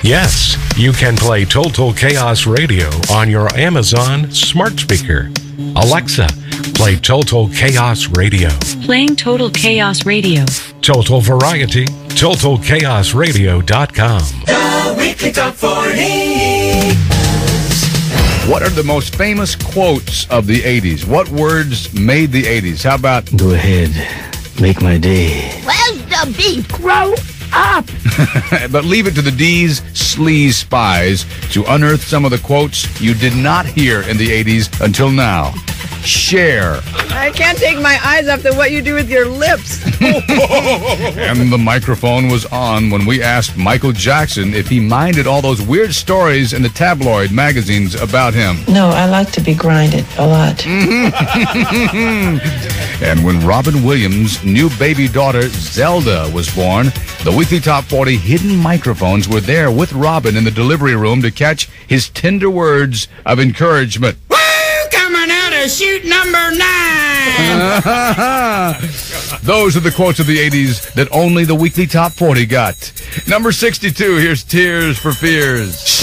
Yes, you can play Total Chaos Radio on your Amazon smart speaker. Alexa, play Total Chaos Radio. Playing Total Chaos Radio. Total Variety, TotalChaosRadio.com. The Weekly Top 40. What are the most famous quotes of the 80s? What words made the 80s? How about... Go ahead. Make my day. Where's the beef? Grow up! But leave it to the D's sleaze spies to unearth some of the quotes you did not hear in the 80s until now. Share. I can't take my eyes off what you do with your lips. And the microphone was on when we asked Michael Jackson if he minded all those weird stories in the tabloid magazines about him. No, I like to be grinded a lot. And when Robin Williams' new baby daughter, Zelda, was born, the Weekly Top 40 hidden microphones were there with Robin in the delivery room to catch his tender words of encouragement. Woo! Coming out of chute number 9. Those are the quotes of the 80s that only the Weekly Top 40 got. Number 62, here's Tears for Fears.